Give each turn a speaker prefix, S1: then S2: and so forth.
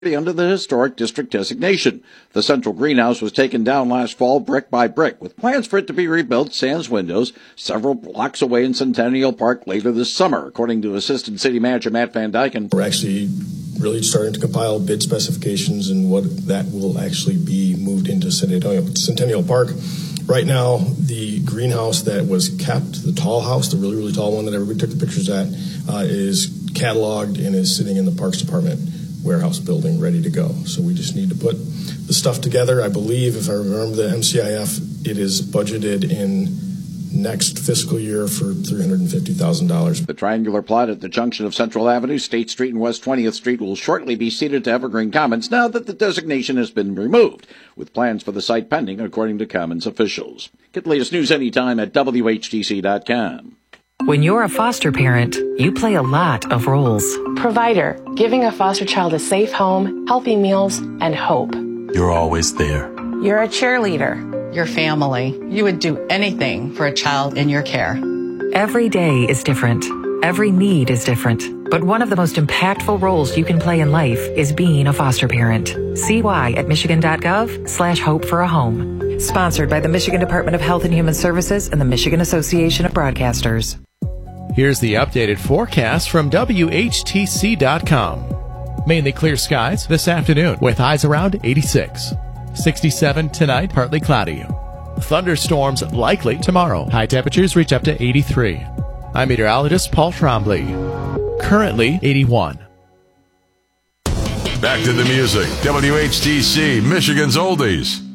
S1: under the historic district designation. The central greenhouse was taken down last fall brick by brick, with plans for it to be rebuilt sans windows several blocks away in Centennial Park later this summer, according to Assistant City Manager Matt Van Dyken.
S2: We're actually really starting to compile bid specifications and what that will actually be moved into Centennial Park. Right now, the greenhouse that was kept, the tall house, the really, really tall one that everybody took the pictures at, is cataloged and is sitting in the Parks Department warehouse building ready to go. So we just need to put the stuff together. I believe, if I remember the MCIF, it is budgeted in next fiscal year for $350,000.
S1: The triangular plot at the junction of Central Avenue, State Street, and West 20th Street will shortly be ceded to Evergreen Commons now that the designation has been removed, with plans for the site pending, according to Commons officials. Get the latest news anytime at WHTC.com.
S3: When you're a foster parent, you play a lot of roles.
S4: Provider, giving a foster child a safe home, healthy meals, and hope.
S5: You're always there.
S4: You're a cheerleader.
S6: Your family. You would do anything for a child in your care.
S3: Every day is different. Every need is different. But one of the most impactful roles you can play in life is being a foster parent. See why at michigan.gov/hope for a home. Sponsored by the Michigan Department of Health and Human Services and the Michigan Association of Broadcasters.
S7: Here's the updated forecast from WHTC.com. Mainly clear skies this afternoon with highs around 86. 67 tonight, partly cloudy. Thunderstorms likely tomorrow. High temperatures reach up to 83. I'm meteorologist Paul Trombley. Currently 81.
S8: Back to the music. WHTC, Michigan's Oldies.